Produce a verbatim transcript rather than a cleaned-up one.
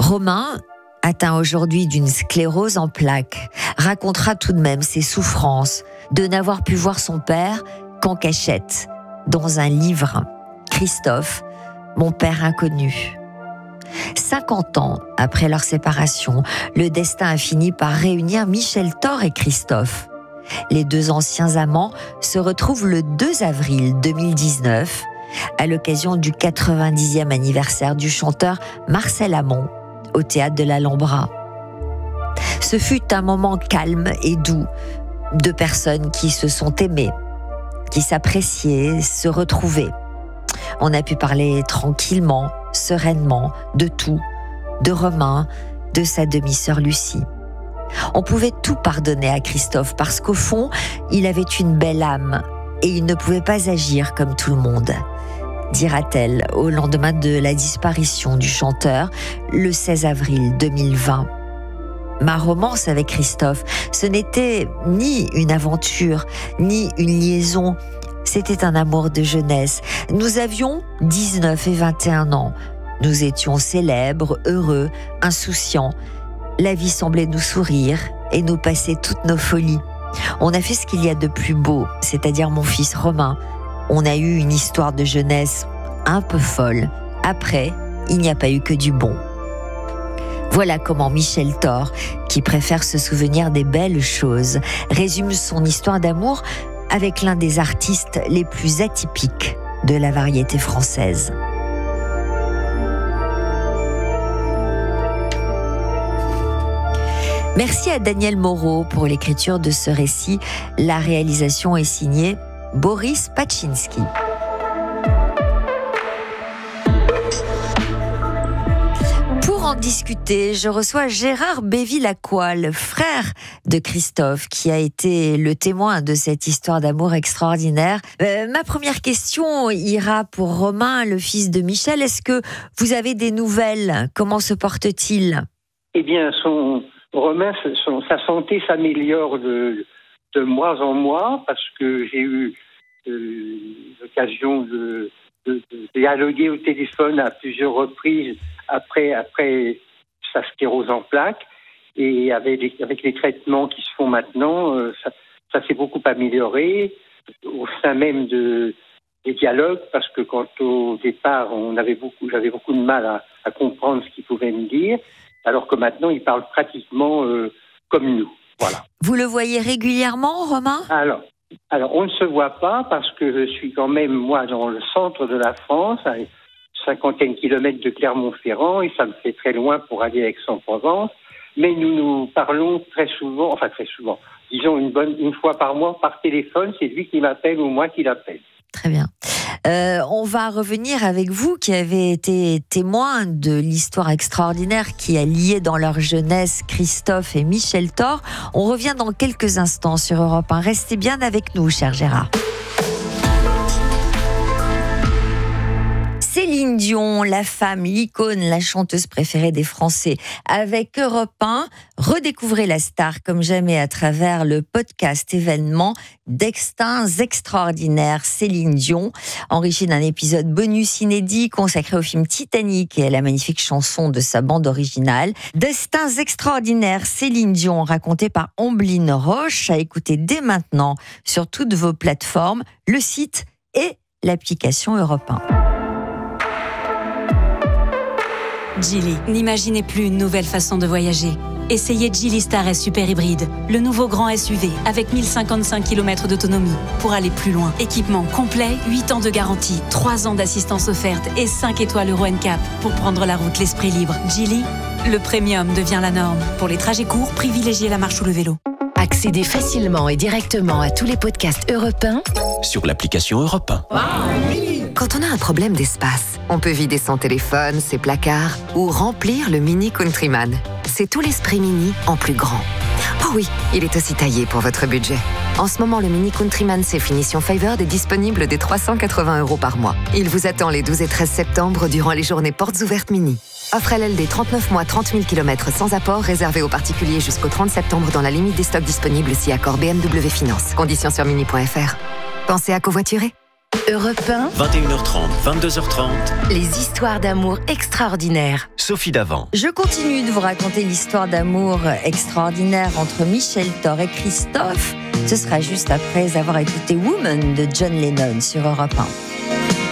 Romain, atteint aujourd'hui d'une sclérose en plaques, racontera tout de même ses souffrances de n'avoir pu voir son père qu'en cachette, dans un livre, Christophe, mon père inconnu. cinquante ans après leur séparation, le destin a fini par réunir Michel Thor et Christophe. Les deux anciens amants se retrouvent le deux avril deux mille dix-neuf, à l'occasion du quatre-vingt-dixième anniversaire du chanteur Marcel Amont, au théâtre de l'Alhambra. Ce fut un moment calme et doux, deux personnes qui se sont aimées, qui s'appréciaient, se retrouvaient. On a pu parler tranquillement, sereinement, de tout, de Romain, de sa demi-sœur Lucie. On pouvait tout pardonner à Christophe parce qu'au fond, il avait une belle âme et il ne pouvait pas agir comme tout le monde, dira-t-elle au lendemain de la disparition du chanteur le seize avril deux mille vingt. Ma romance avec Christophe, ce n'était ni une aventure, ni une liaison, c'était un amour de jeunesse. Nous avions dix-neuf et vingt et un ans. Nous étions célèbres, heureux, insouciants. La vie semblait nous sourire et nous passer toutes nos folies. On a fait ce qu'il y a de plus beau, c'est-à-dire mon fils Romain. On a eu une histoire de jeunesse un peu folle. Après, il n'y a pas eu que du bon. Voilà comment Michel Thor, qui préfère se souvenir des belles choses, résume son histoire d'amour avec l'un des artistes les plus atypiques de la variété française. Merci à Daniel Moreau pour l'écriture de ce récit. La réalisation est signée Boris Paczynski. Pour en discuter, je reçois Gérard Bévy-Lacroix, le frère de Christophe, qui a été le témoin de cette histoire d'amour extraordinaire. Euh, ma première question ira pour Romain, le fils de Michel. Est-ce que vous avez des nouvelles ? Comment se porte-t-il ? Eh bien, son... Romain, son, sa santé s'améliore de, de mois en mois parce que j'ai eu euh, l'occasion de, de, de dialoguer au téléphone à plusieurs reprises après, après sa sclérose en plaques. Et avec les, avec les traitements qui se font maintenant, euh, ça, ça s'est beaucoup amélioré au sein même de, des dialogues parce que quand au départ, on avait beaucoup, j'avais beaucoup de mal à, à comprendre ce qu'il pouvait me dire. Alors que maintenant, il parle pratiquement euh, comme nous. Voilà. Vous le voyez régulièrement, Romain ? Alors, alors, on ne se voit pas parce que je suis quand même, moi, dans le centre de la France, à une cinquantaine de kilomètres de Clermont-Ferrand, et ça me fait très loin pour aller à Aix-en-Provence. Mais nous nous parlons très souvent, enfin très souvent, disons une, bonne, une fois par mois par téléphone, c'est lui qui m'appelle ou moi qui l'appelle. Très bien. Euh, on va revenir avec vous qui avez été témoin de l'histoire extraordinaire qui a lié dans leur jeunesse Christophe et Michel Thor. On revient dans quelques instants sur Europe un. Restez bien avec nous, cher Gérard. Céline Dion, la femme, l'icône, la chanteuse préférée des Français. Avec Europe un, redécouvrez la star comme jamais à travers le podcast événement Destins extraordinaires Céline Dion, enrichi d'un épisode bonus inédit consacré au film Titanic et à la magnifique chanson de sa bande originale. Destins extraordinaires Céline Dion, raconté par Ombline Roche, à écouter dès maintenant sur toutes vos plateformes, le site et l'application Europe un. Geely, n'imaginez plus une nouvelle façon de voyager. Essayez Geely Star S Super Hybride, le nouveau grand S U V avec mille cinquante-cinq kilomètres d'autonomie pour aller plus loin. Équipement complet, huit ans de garantie, trois ans d'assistance offerte et cinq étoiles Euro N C A P pour prendre la route l'esprit libre. Geely, le premium devient la norme. Pour les trajets courts, privilégiez la marche ou le vélo. Accédez facilement et directement à tous les podcasts Europe un sur l'application Europe un. Quand on a un problème d'espace, on peut vider son téléphone, ses placards ou remplir le Mini Countryman. C'est tout l'esprit Mini en plus grand. Oh oui, il est aussi taillé pour votre budget. En ce moment, le Mini Countryman C Finition Favored est disponible dès trois cent quatre-vingts euros par mois. Il vous attend les douze et treize septembre durant les journées portes ouvertes Mini. Offre L L D trente-neuf mois, trente mille kilomètres sans apport, réservé aux particuliers jusqu'au trente septembre dans la limite des stocks disponibles si accord B M W Finance. Conditions sur mini point f r. Pensez à covoiturer. Europe un, vingt et une heures trente, vingt-deux heures trente, les histoires d'amour extraordinaires. Sophie Davant. Je continue de vous raconter l'histoire d'amour extraordinaire entre Michel Thor et Christophe. Ce sera juste après avoir écouté Woman de John Lennon sur Europe un.